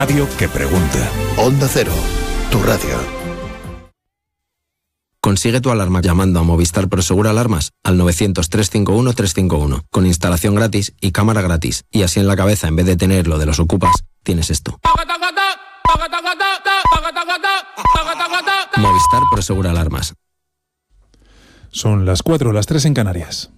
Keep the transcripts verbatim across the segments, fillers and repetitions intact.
Radio que pregunta. Onda Cero, tu radio. Consigue tu alarma llamando a Movistar Prosegur Alarmas al novecientos, trescientos cincuenta y uno, trescientos cincuenta y uno, con instalación gratis y cámara gratis. Y así en la cabeza, en vez de tener lo de los ocupas, tienes esto. Movistar Prosegur Alarmas. Son las cuatro, las tres en Canarias.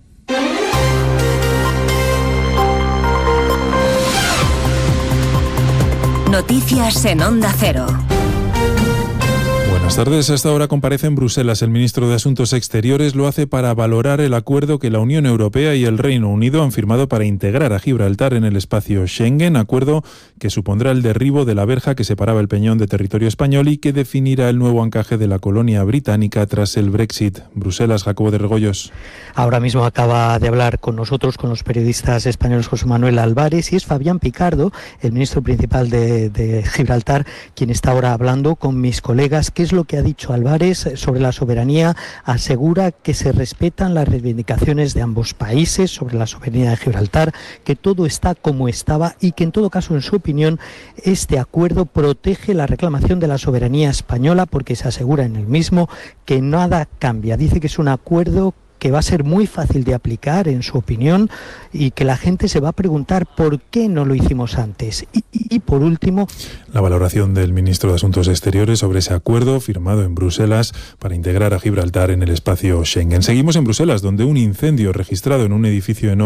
Noticias en Onda Cero. Buenas tardes. A esta hora comparece en Bruselas el ministro de Asuntos Exteriores. Lo hace para valorar el acuerdo que la Unión Europea y el Reino Unido han firmado para integrar a Gibraltar en el espacio Schengen, acuerdo que supondrá el derribo de la verja que separaba el Peñón de territorio español y que definirá el nuevo encaje de la colonia británica tras el Brexit. Bruselas, Jacobo de Regoyos. Ahora mismo acaba de hablar con nosotros, con los periodistas españoles José Manuel Álvarez, y es Fabián Picardo, el ministro principal de, de Gibraltar, quien está ahora hablando con mis colegas. ¿Qué es lo que ha dicho Álvarez sobre la soberanía? Asegura que se respetan las reivindicaciones de ambos países sobre la soberanía de Gibraltar, que todo está como estaba y que en todo caso, en su opinión, este acuerdo protege la reclamación de la soberanía española porque se asegura en el mismo que nada cambia. Dice que es un acuerdo que va a ser muy fácil de aplicar, en su opinión, y que la gente se va a preguntar por qué no lo hicimos antes. Y, y, y por último... La valoración del ministro de Asuntos Exteriores sobre ese acuerdo firmado en Bruselas para integrar a Gibraltar en el espacio Schengen. Seguimos en Bruselas, donde un incendio registrado en un edificio enorme